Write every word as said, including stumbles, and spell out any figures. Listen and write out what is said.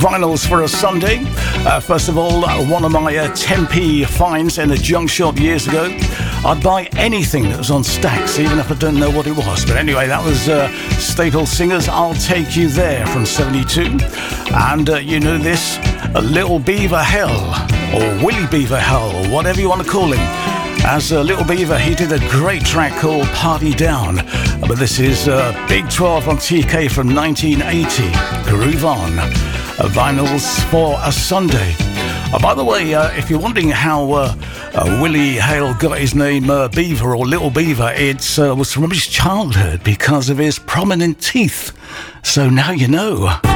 vinyls for a Sunday. Uh, first of all, uh, one of my uh, ten p finds in a junk shop years ago. I'd buy anything that was on Stax, even if I don't know what it was. But anyway, that was uh, Staple Singers, I'll Take You There from seventy-two. And uh, you know this, uh, Little Beaver Hell, or Willie Beaver Hell, or whatever you want to call him. As uh, Little Beaver, he did a great track called Party Down. But this is uh, Big twelve on T K from nineteen eighty. Groove On. Uh, vinyls for a Sunday. Uh, by the way, uh, if you're wondering how uh, uh, Willie Hale got his name uh, Beaver or Little Beaver, it uh, was from his childhood because of his prominent teeth. So now you know.